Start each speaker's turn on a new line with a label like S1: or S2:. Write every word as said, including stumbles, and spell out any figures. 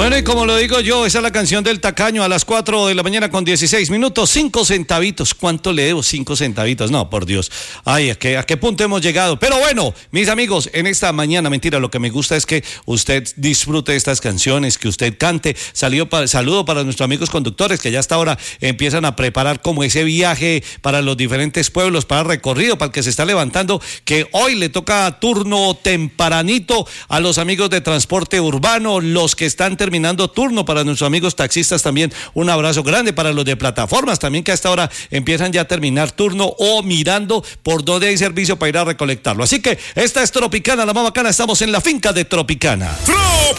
S1: Bueno, y como lo digo yo, esa es la canción del tacaño a las cuatro de la mañana con dieciséis minutos, cinco centavitos. ¿Cuánto le debo? Cinco centavitos. No, por Dios. Ay, ¿a qué, a qué punto hemos llegado? Pero bueno, mis amigos, en esta mañana, mentira, lo que me gusta es que usted disfrute de estas canciones, que usted cante. Salió para, saludo para nuestros amigos conductores que ya hasta ahora empiezan a preparar como ese viaje para los diferentes pueblos, para el recorrido, para el que se está levantando, que hoy le toca turno tempranito a los amigos de transporte urbano, los que están terminando turno, para nuestros amigos taxistas también un abrazo grande, para los de plataformas también que hasta ahora empiezan ya a terminar turno o mirando por dónde hay servicio para ir a recolectarlo. Así que esta es Tropicana, la más bacana, estamos en la finca de Tropicana.